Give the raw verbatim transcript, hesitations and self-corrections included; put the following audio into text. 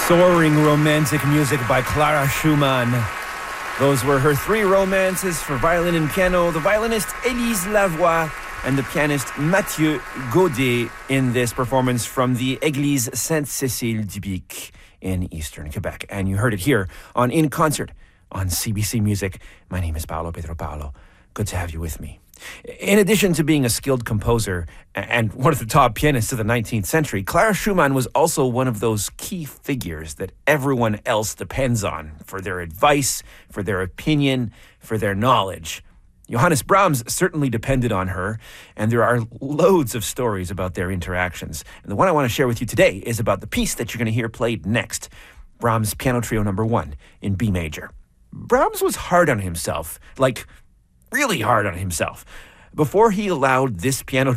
Soaring romantic music by Clara Schumann. Those were her three romances for violin and piano, the violinist Élise Lavoie and the pianist Mathieu Gaudet in this performance from the Église Sainte-Cécile du Bic in eastern Quebec. And you heard it here on In Concert on C B C Music. My name is Paolo Pedro Paolo. Good to have you with me. In addition to being a skilled composer and one of the top pianists of the nineteenth century, Clara Schumann was also one of those key figures that everyone else depends on for their advice, for their opinion, for their knowledge. Johannes Brahms certainly depended on her, and there are loads of stories about their interactions. And the one I want to share with you today is about the piece that you're going to hear played next, Brahms' Piano Trio Number One in B major. Brahms was hard on himself, like really hard on himself. Before he allowed this piano